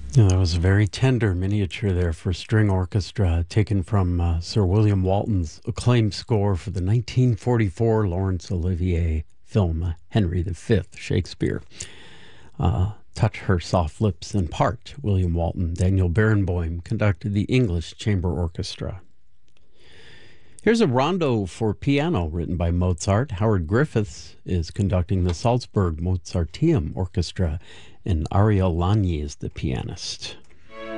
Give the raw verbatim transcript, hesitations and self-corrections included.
Yeah, that was a very tender miniature there for string orchestra, taken from uh, Sir William Walton's acclaimed score for the nineteen forty-four Laurence Olivier film uh, Henry the Fifth, Shakespeare. Uh, Touch Her Soft Lips in part. William Walton, Daniel Barenboim conducted the English Chamber Orchestra. Here's a rondo for piano written by Mozart. Howard Griffiths is conducting the Salzburg Mozarteum Orchestra, and Ariel Lany is the pianist.